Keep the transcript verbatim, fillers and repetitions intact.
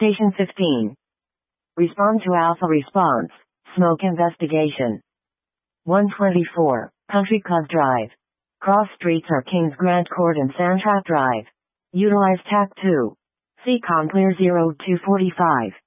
Station fifteen. Respond to Alpha response. Smoke investigation. one twenty-four. Country Club Drive. Cross streets are Kings Grant Court and Sandtrap Drive. Utilize T A C two. C COM clear zero two forty-five.